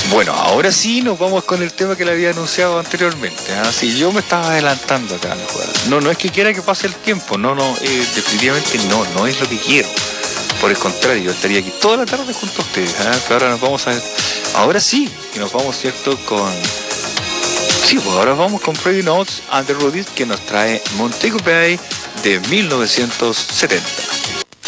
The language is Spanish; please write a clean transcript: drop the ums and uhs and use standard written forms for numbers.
Bueno, ahora sí nos vamos con el tema que le había anunciado anteriormente. Sí, yo me estaba adelantando acá. No es que quiera que pase el tiempo, definitivamente no es lo que quiero. Por el contrario, yo estaría aquí toda la tarde junto a ustedes. Pero ahora nos vamos ahora sí, que nos vamos, ¿cierto? Pues ahora vamos con Pretty Notes and the Rudies, que nos trae Montego Bay de 1970.